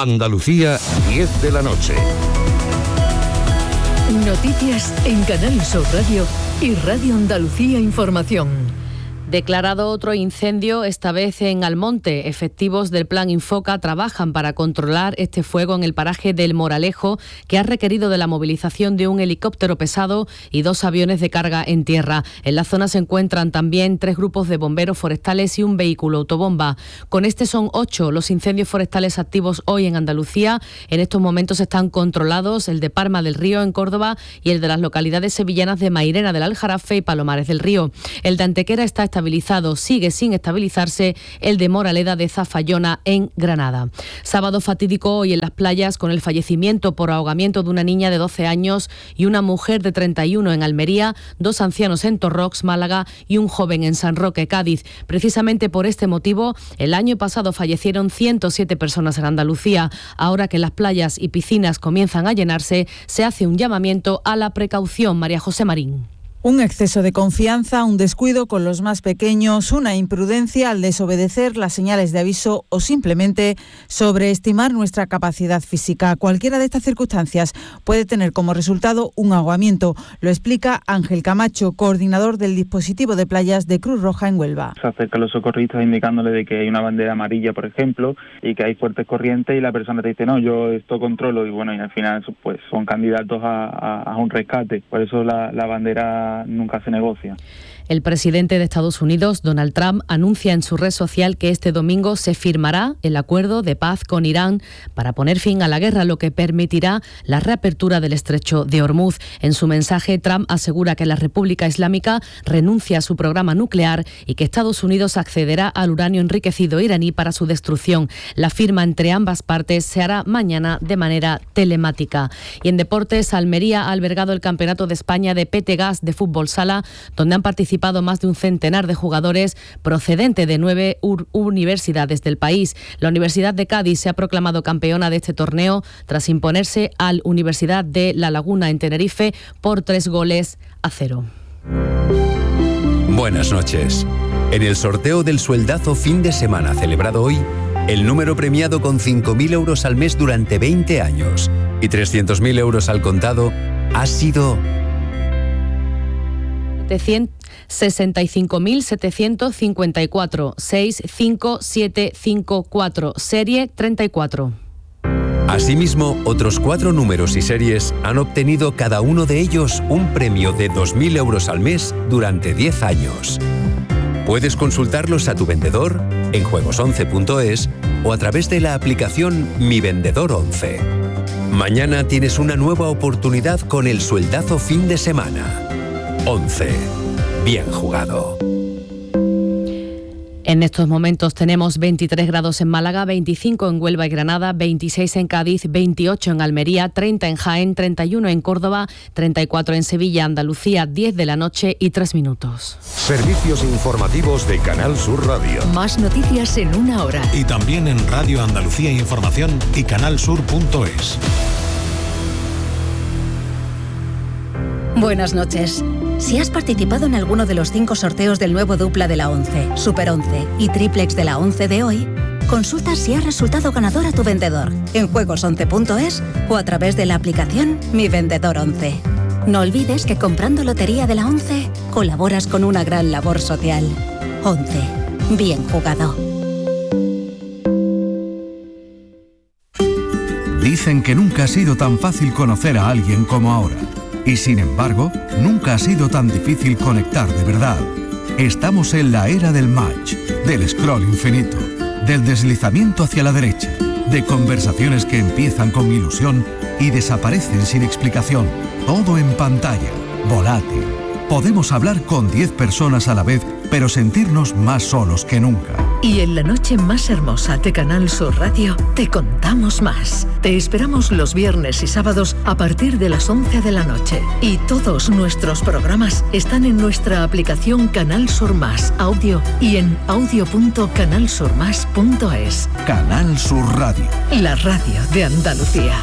Andalucía, 10 de la noche. Noticias en Canal Sur Radio y Radio Andalucía Información. Declarado otro incendio, esta vez en Almonte. Efectivos del Plan Infoca trabajan para controlar este fuego en el paraje del Moralejo, que ha requerido de la movilización de un helicóptero pesado y 2 aviones de carga en tierra. En la zona se encuentran también 3 grupos de bomberos forestales y un vehículo autobomba. Con este son 8 los incendios forestales activos hoy en Andalucía. En estos momentos están controlados el de Palma del Río en Córdoba y el de las localidades sevillanas de Mairena del Aljarafe y Palomares del Río. El de Antequera está estabilizado, sigue sin estabilizarse el de Moraleda de Zafallona en Granada. Sábado fatídico hoy en las playas con el fallecimiento por ahogamiento de una niña de 12 años y una mujer de 31 en Almería, 2 ancianos en Torrox, Málaga y un joven en San Roque, Cádiz. Precisamente por este motivo, el año pasado fallecieron 107 personas en Andalucía. Ahora que las playas y piscinas comienzan a llenarse, se hace un llamamiento a la precaución. María José Marín. Un exceso de confianza, un descuido con los más pequeños, una imprudencia al desobedecer las señales de aviso o simplemente sobreestimar nuestra capacidad física. Cualquiera de estas circunstancias puede tener como resultado un ahogamiento. Lo explica Ángel Camacho, coordinador del dispositivo de playas de Cruz Roja en Huelva. Se acercan los socorristas indicándole de que hay una bandera amarilla, por ejemplo, y que hay fuertes corrientes y la persona te dice, no, yo esto controlo, y bueno, y al final pues son candidatos a un rescate. Por eso la bandera nunca se negocia. El presidente de Estados Unidos, Donald Trump, anuncia en su red social que este domingo se firmará el acuerdo de paz con Irán para poner fin a la guerra, lo que permitirá la reapertura del estrecho de Hormuz. En su mensaje, Trump asegura que la República Islámica renuncia a su programa nuclear y que Estados Unidos accederá al uranio enriquecido iraní para su destrucción. La firma entre ambas partes se hará mañana de manera telemática. Y en deportes, Almería ha albergado el Campeonato de España de PTGAS de fútbol sala, donde han participado más de un centenar de jugadores procedentes de 9 universidades del país. La Universidad de Cádiz se ha proclamado campeona de este torneo tras imponerse a la Universidad de La Laguna en Tenerife por 3-0. Buenas noches. En el sorteo del sueldazo fin de semana celebrado hoy, el número premiado con 5.000 euros al mes durante 20 años y 300.000 euros al contado ha sido 65.754, 65754, serie 34. Asimismo, otros 4 números y series han obtenido cada uno de ellos un premio de 2.000 euros al mes durante 10 años. Puedes consultarlos a tu vendedor en juegos11.es o a través de la aplicación Mi Vendedor 11. Mañana tienes una nueva oportunidad con el sueldazo fin de semana. 11. Bien jugado. En estos momentos tenemos 23 grados en Málaga, 25 en Huelva y Granada, 26 en Cádiz, 28 en Almería, 30 en Jaén, 31 en Córdoba, 34 en Sevilla, Andalucía, 10 de la noche y 3 minutos. Servicios informativos de Canal Sur Radio. Más noticias en una hora. Y también en Radio Andalucía Información y canalsur.es. Buenas noches. Si has participado en alguno de los 5 sorteos del nuevo dupla de la 11, Super 11 y triplex de la 11 de hoy, consulta si has resultado ganador a tu vendedor en juegos11.es o a través de la aplicación Mi Vendedor 11. No olvides que comprando lotería de la 11 colaboras con una gran labor social. 11. Bien jugado. Dicen que nunca ha sido tan fácil conocer a alguien como ahora. Y sin embargo, nunca ha sido tan difícil conectar de verdad. Estamos en la era del match, del scroll infinito, del deslizamiento hacia la derecha, de conversaciones que empiezan con ilusión y desaparecen sin explicación. Todo en pantalla, volátil. Podemos hablar con 10 personas a la vez, pero sentirnos más solos que nunca. Y en la noche más hermosa de Canal Sur Radio te contamos más. Te esperamos los viernes y sábados a partir de las 11 de la noche. Y todos nuestros programas están en nuestra aplicación Canal Sur Más Audio y en audio.canalsurmas.es. Canal Sur Radio. La radio de Andalucía.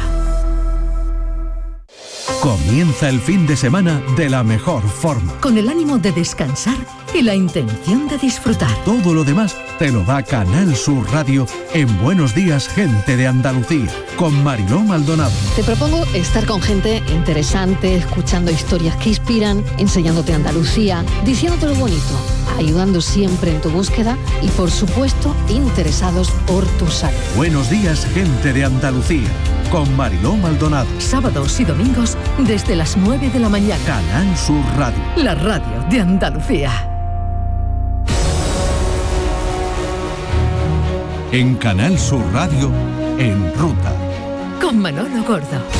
Comienza el fin de semana de la mejor forma. Con el ánimo de descansar y la intención de disfrutar. Todo lo demás te lo da Canal Sur Radio en Buenos Días, Gente de Andalucía, con Mariló Maldonado. Te propongo estar con gente interesante, escuchando historias que inspiran, enseñándote Andalucía, diciéndote lo bonito, ayudando siempre en tu búsqueda y, por supuesto, interesados por tu salud. Buenos Días, Gente de Andalucía, con Mariló Maldonado. Sábados y domingos desde las 9 de la mañana. Canal Sur Radio. La radio de Andalucía. En Canal Sur Radio, En Ruta. Con Manolo Gordo.